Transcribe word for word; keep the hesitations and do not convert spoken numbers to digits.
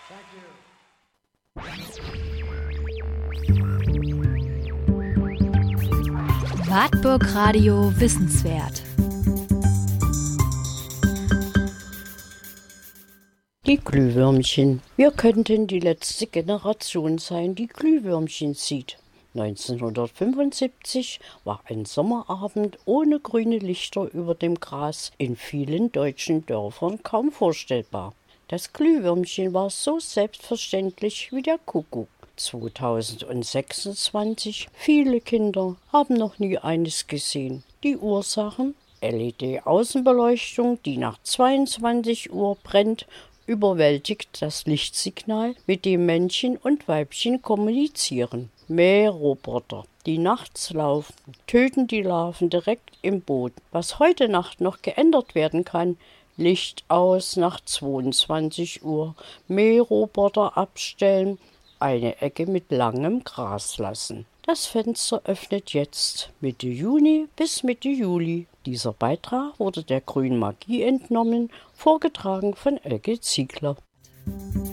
Wartburg Radio Wissenswert. Die Glühwürmchen. Wir könnten die letzte Generation sein, die Glühwürmchen sieht. neunzehnhundertfünfundsiebzig war ein Sommerabend ohne grüne Lichter über dem Gras in vielen deutschen Dörfern kaum vorstellbar. Das Glühwürmchen war so selbstverständlich wie der Kuckuck. zweitausendsechsundzwanzig. Viele Kinder haben noch nie eines gesehen. Die Ursachen? L E D-Außenbeleuchtung, die nach zweiundzwanzig Uhr brennt, überwältigt das Lichtsignal, mit dem Männchen und Weibchen kommunizieren. Mähroboter, die nachts laufen, töten die Larven direkt im Boden. Was heute Nacht noch geändert werden kann: Licht aus nach zweiundzwanzig Uhr, Mähroboter abstellen, eine Ecke mit langem Gras lassen. Das Fenster öffnet jetzt Mitte Juni bis Mitte Juli. Dieser Beitrag wurde der Grünmagie entnommen, vorgetragen von Elke Ziegler.